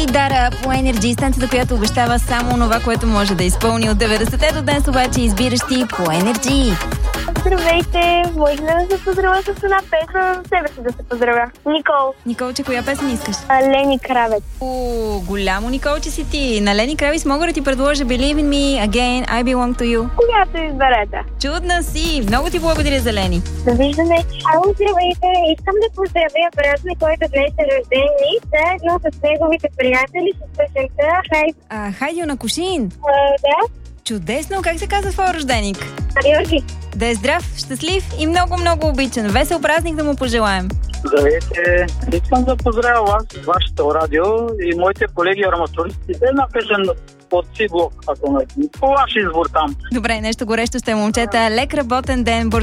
Дара по Energy, станцията, която обещава само това, което може да изпълни. От 90-те до днес обаче избираш ти по Energy. Здравейте! Може ли да се поздравя с една песен, себе си да се поздравя? Никол. Николче, коя песен искаш? Лени Кравец. Голямо Николче си ти. На Лени Кравец мога да ти предложа Believe in me, Again, I belong to you. Която изберете. Чудна си! Много ти благодаря за Лени. Довиждане. Ало, здравейте! Искам да поздравя брат ми, който днес е рожден и заедно с неговите приятели с песента Хайди на Кушин. Да. Чудесно! Как се казва твой рожденик? Георги. Да е здрав, щастлив и много обичан. Весел празник да му пожелаем. Здравейте! Искам да поздравя вас, вашето радио и моите колеги арматуристи. Една песен от Си-блок, ако не. По ваш избор там. Добре, нещо горещо сте, момчета. Лек работен ден.